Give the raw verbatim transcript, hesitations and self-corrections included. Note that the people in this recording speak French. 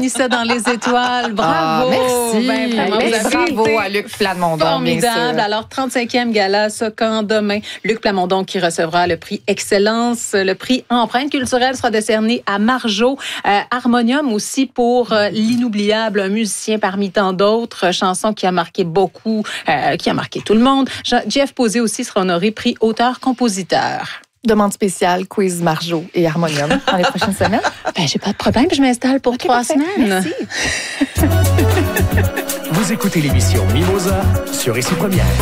finissait dans les étoiles. Bravo! Ah, merci. Ben, vraiment, Ben, vous avez bravo été à Luc Plamondon, bien sûr. formidable. Alors, trente-cinquième gala, ça, quand demain, Luc Plamondon qui recevra le prix Excellence, le prix Empreinte culturelle sera décerné à Marjo. Euh, Harmonium aussi pour euh, l'inoubliable, un musicien parmi tant d'autres, chanson qui a marqué beaucoup, euh, qui a marqué tout le monde. Jeff Posé aussi sera honoré prix auteur-compositeur. Demande spéciale, quiz Marjo et Harmonium dans les prochaines semaines. Ben, j'ai pas de problème, je m'installe pour Okay, trois parfait. semaines. Merci. Vous écoutez l'émission Mimosa sur Ici Première.